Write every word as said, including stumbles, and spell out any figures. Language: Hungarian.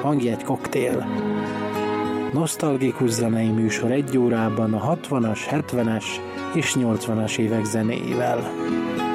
Hangjegy koktél. Nosztalgikus zenei műsor egy órában a hatvanas, hetvenes és nyolcvanas évek zenéivel.